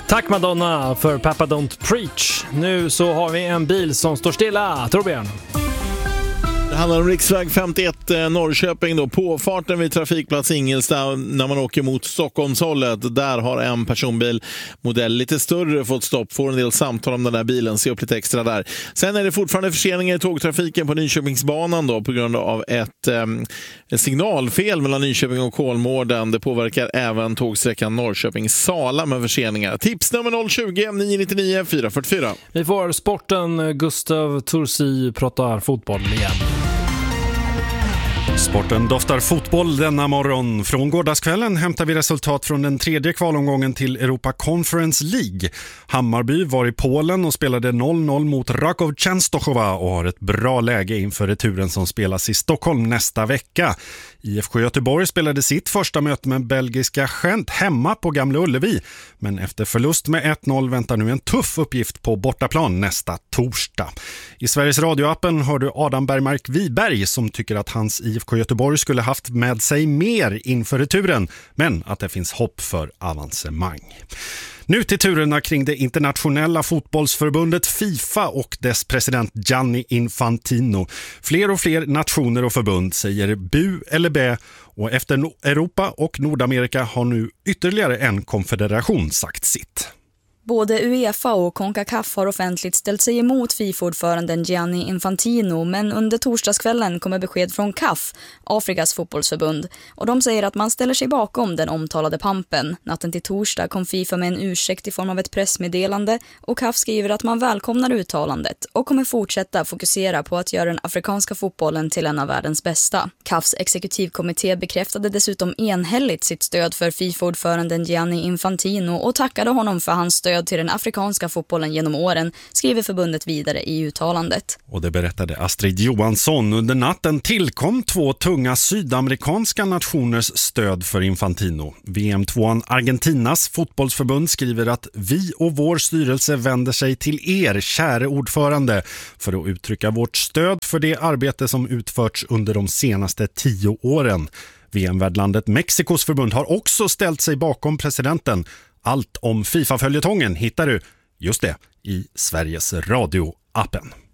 Tack Madonna för Papa Don't Preach. Nu så har vi en bil som står stilla. Torbjörn. Det handlar om riksväg 51 Norrköping då, påfarten vid trafikplats Ingelstad när man åker mot Stockholmshållet. Där har en personbil, modell lite större, fått stopp. Får en del samtal om den där bilen, se upp lite extra där. Sen är det fortfarande förseningar i tågtrafiken på Nyköpingsbanan då, på grund av ett signalfel mellan Nyköping och Kolmården. Det påverkar även tågsträckan Norrköping-Sala med förseningar. Tips nummer 020 999 444. Vi får sporten. Gustav Tursi pratar fotboll igen. Sporten doftar fotboll denna morgon. Från gårdagskvällen hämtar vi resultat från den tredje kvalomgången till Europa Conference League. Hammarby var i Polen och spelade 0-0 mot Raków Częstochowa och har ett bra läge inför returen som spelas i Stockholm nästa vecka. IFK Göteborg spelade sitt första möte med belgiska Gent hemma på Gamla Ullevi. Men efter förlust med 1-0 väntar nu en tuff uppgift på bortaplan nästa torsdag. I Sveriges radioappen hör du Adam Bergmark Wiberg som tycker att hans IFK Göteborg skulle haft med sig mer inför returen, men att det finns hopp för avancemang. Nu till turerna kring det internationella fotbollsförbundet FIFA och dess president Gianni Infantino. Fler och fler nationer och förbund säger bu eller bä, och efter Europa och Nordamerika har nu ytterligare en konfederation sagt sitt. Både UEFA och CONCACAF har offentligt ställt sig emot FIFA-ordföranden Gianni Infantino, men under torsdagskvällen kommer besked från CAF, Afrikas fotbollsförbund, och de säger att man ställer sig bakom den omtalade pampen. Natten till torsdag kom FIFA med en ursäkt i form av ett pressmeddelande, och CAF skriver att man välkomnar uttalandet och kommer fortsätta fokusera på att göra den afrikanska fotbollen till en av världens bästa. CAFs exekutivkommitté bekräftade dessutom enhälligt sitt stöd för FIFA-ordföranden Gianni Infantino och tackade honom för hans stöd till den afrikanska fotbollen genom åren, skriver förbundet vidare i uttalandet. Och det berättade Astrid Johansson. Under natten tillkom 2 tunga sydamerikanska nationers stöd för Infantino. VM2an Argentinas fotbollsförbund skriver att vi och vår styrelse vänder sig till er, käre ordförande, för att uttrycka vårt stöd för det arbete som utförts under de senaste 10 åren. VM-värdlandet Mexikos förbund har också ställt sig bakom presidenten. Allt om FIFA-följetongen hittar du, just det, i Sveriges Radio-appen.